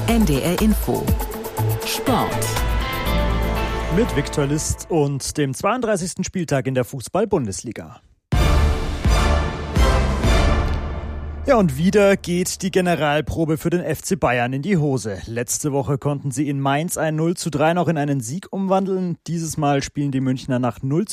NDR Info Sport mit Viktor List und dem 32. Spieltag in der Fußball-Bundesliga. Ja, und wieder geht die Generalprobe für den FC Bayern in die Hose. Letzte Woche konnten sie in Mainz ein 0:3 noch in einen Sieg umwandeln. Dieses Mal spielen die Münchner nach 0:2